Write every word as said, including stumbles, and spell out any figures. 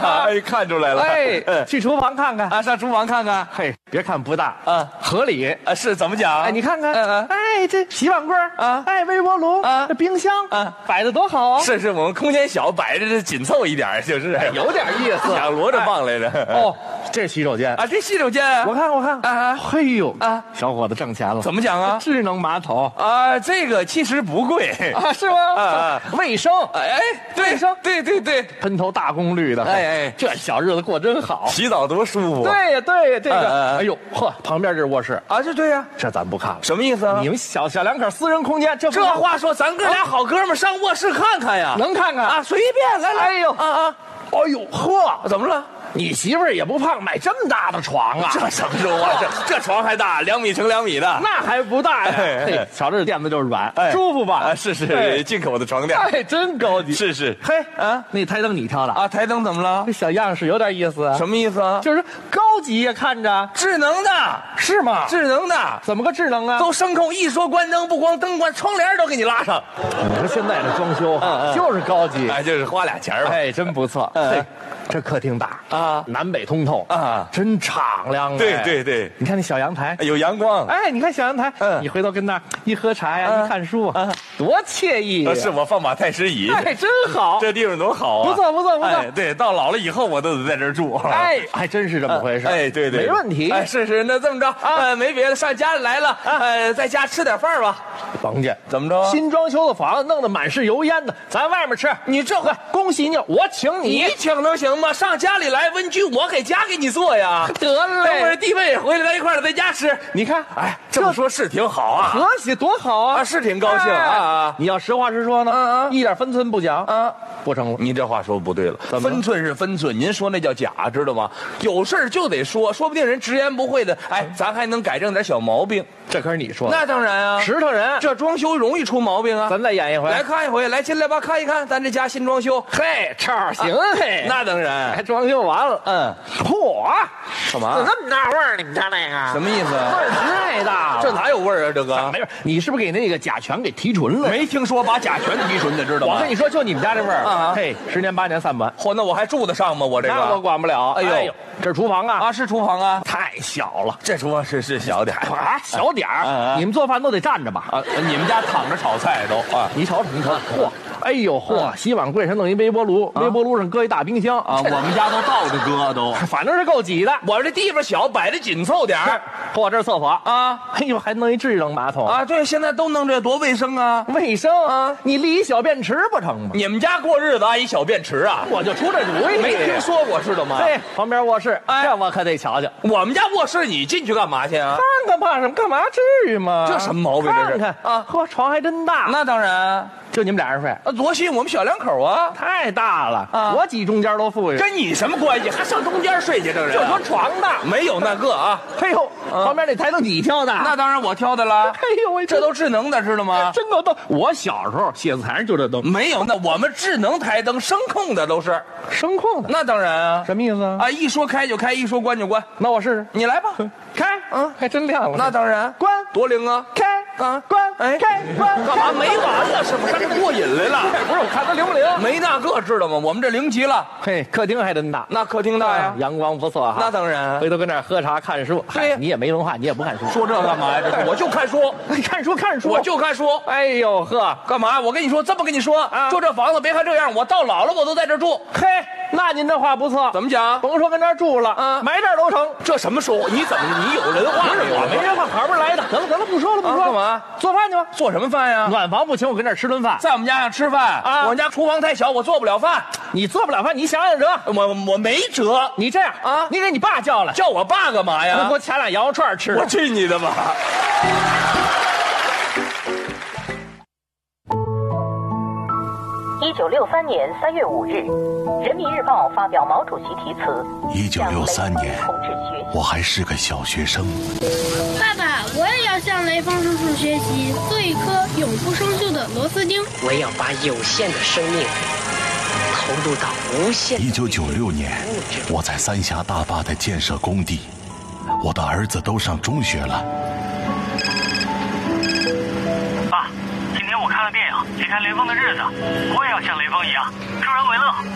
啊，哎，看出来了。 哎，去厨房看看啊，上厨房看看。 嘿，别看不大啊， 合理啊，是怎么讲？ 哎，你看看， 嗯嗯， 哎，这洗碗柜啊， 哎，微波炉啊， 这冰箱啊， 摆的多好啊！ 是是，我们空间小，摆着这紧凑一点，就是有点意思， 想摞着放来着。 哦，这洗手间啊，这洗手间， 我看我看啊， 嘿呦啊， 小伙子挣钱了， 怎么讲啊？ 智能马桶啊，这个其实不贵啊，是吗？ 啊， 卫生， 哎，卫生，对对对， 喷头大功率的， 哎哎， 这小日子过真好， 洗澡多舒服。 对呀对呀，这个， 哎呦呵，旁边这是卧室啊，这对呀， 这咱不看了， 什么意思啊？ 你们小小两口私人空间，这这话说，咱哥俩好哥们上卧室看看呀， 能看看啊？随便来来， 哎呦啊啊， 哎呦呵， 怎么了？ 你媳妇儿也不胖，买这么大的床啊？ 这什么说啊？这这床还大，两米乘两米的， 那还不大呀？嘿，瞧这垫子就是软，舒服吧？ 啊，是是，进口的床垫， 哎，真高级。 是是， 嘿啊， 那台灯你挑的啊？台灯怎么了？ 这小样式有点意思啊。 什么意思啊？ 就是高级呀，看着智能的， 是吗？ 智能的， 怎么个智能啊？ 都声控，一说关灯，不光灯关，窗帘都给你拉上。 你说现在这装修哈，就是高级， 哎，就是花俩钱吧。 哎，真不错。哎，这客厅大啊， 南北通透啊， 真敞亮。 对对对， 你看那小阳台有阳光。 哎，你看小阳台， 嗯， 你回头跟那一喝茶呀，一看书啊，多惬意。 是我放把太师椅， 哎，真好， 这地方多好啊！ 不错不错不错。 哎，对，到老了以后我都得在这儿住。 哎，还真是这么回事。 哎，对对， 没问题。 哎，是是，那这么着，呃，没别的，上家里来了，呃，在家吃点饭吧。 甭介， 怎么着？ 新装修的房子弄得满是油烟的，咱外面吃。 你这回恭喜你，我请你。 你请能行吗？上家里来温居，我给家给你做呀。 得嘞， 等会儿地位也回来，咱一块儿在家吃。 你看， 哎，这么说，是挺好啊， 和谐多好啊， 是挺高兴啊。 你要实话实说呢， 嗯嗯， 一点分寸不讲啊， 不成了。 你这话说不对了，分寸是分寸，您说那叫假，知道吗？有事就得说，说不定人直言不讳的，哎，咱还能改正点小毛病。 这可是你说的， 那当然啊， 石头人， 这装修容易出毛病啊。 咱再演一回， 来看一回，来进来吧，看一看咱这家新装修。 嘿，超行嘿， 那当然， 还装修完了， 嗯， 嚯， 干嘛？ 怎么那么大味儿？你们家那个什么意思？味儿太大了， 这哪有味儿啊？这个没事，你是不是给那个甲醛给提纯了？ 没听说把甲醛提纯的，知道吗？ 我跟你说，就你们家这味儿啊， 嘿，十年八年散不完。 嚯，那我还住得上吗？我这个那我管不了。 哎呦， 这是厨房啊， 啊是厨房啊， 太小了。 这厨房是是小点儿啊，小点儿。你们做饭都得站着吧？ 啊，你们家躺着炒菜都啊？ 你瞅瞅，你瞅瞅，嚯！哎呦嚯！洗碗柜上弄一微波炉，微波炉上搁一大冰箱啊。我们家都倒着搁都， 反正是够挤的。 我这地方小，摆的紧凑点儿。 嚯，这是厕所啊！ 哎呦，还弄一智能马桶啊！对，现在都弄这多卫生啊！ 卫生啊！你立一小便池不成吗？ 你们家过日子安一小便池啊？ 我就出这主意， 没听说过，知道吗？ 对，旁边卧室， 哎， 这我可得瞧瞧。 我们家卧室你进去干嘛去啊？ 看看怕什么？干嘛至于吗？ 这什么毛病？这是看看啊！呵，床还真大。 那当然， 就你们俩人睡啊？多新，我们小两口啊， 太大了啊！ 我挤中间都富裕， 跟你什么关系？还上中间睡去？这人就说床大， 没有那个啊！ 嘿呦，旁边那台灯你挑的？ 那当然我挑的了。 哎呦喂， 这都智能的，知道吗？ 真够逗！我小时候写字台上就这灯， 没有那我们智能台灯声控的都是声控的。 那当然啊， 什么意思啊？ 啊，一说开就开，一说关就关。 那我试试， 你来吧。 开，嗯，还真亮了。 那当然， 关多灵啊！ 开啊，关，哎，开关， 干嘛没完了？是不是？这过瘾来了？ 不是，我看它灵不灵？ 没那个知道吗？我们这灵极了。 嘿，客厅还真大， 那客厅大呀， 阳光不错哈。 那当然， 回头跟那儿喝茶看书。 对， 你也没文化，你也不看书， 说这干嘛呀？这是我就看书， 看书看书， 我就看书。 哎呦呵， 干嘛？我跟你说，这么跟你说啊，就这房子别看这样，我到老了我都在这住。 嘿，那您这话不错。 怎么讲？ 甭说跟这儿住了，啊，买这儿都成。 这什么说？你怎么你有人话？ 我没人话，好不容易来的。得了得了，不说了不说了。 干嘛？ 做饭去吧。 做什么饭呀？ 暖房不行，我跟这儿吃顿饭。 在我们家上吃饭啊？我们家厨房太小，我做不了饭。 你做不了饭，你想想辙。 我我没辙。 你这样啊？你给你爸叫来。 叫我爸干嘛呀？ 给我掐俩羊肉串吃。 我去你的吧！ 一九六三年三月五日，《人民日报》发表毛主席题词。 一九六三年，我还是个小学生。 爸爸，我也要向雷锋叔叔学习，做一颗永不生锈的螺丝钉。 我要把有限的生命投入到无限。 一九九六年，我在三峡大坝的建设工地，我的儿子都上中学了。 爸，今天我看了电影《离开雷锋的日子》，我也要像雷锋一样助人为乐。